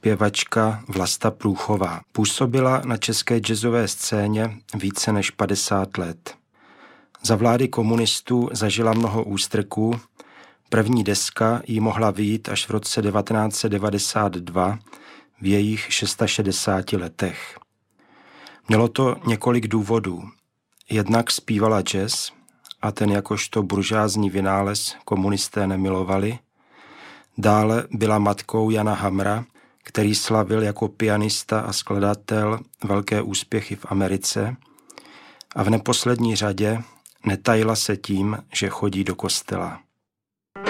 zpěvačka Vlasta Průchová. Působila na české jazzové scéně více než 50 let. Za vlády komunistů zažila mnoho ústrků. První deska jí mohla vyjít až v roce 1992 v jejich 660 letech. Mělo to několik důvodů. Jednak zpívala jazz a ten jakožto buržázní vynález komunisté nemilovali. Dále byla matkou Jana Hamra, který slavil jako pianista a skladatel velké úspěchy v Americe. A v neposlední řadě netajila se tím, že chodí do kostela.